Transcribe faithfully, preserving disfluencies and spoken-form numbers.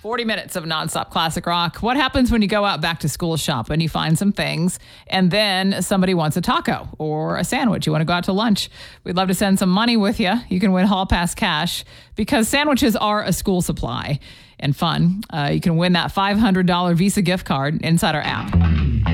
forty minutes of nonstop classic rock. What happens when you go out back to school shop and you find some things and then somebody wants a taco or a sandwich? You want to go out to lunch? We'd love to send some money with you. You can win Hall Pass cash because sandwiches are a school supply and fun. Uh, you can win that five hundred dollars Visa gift card inside our app.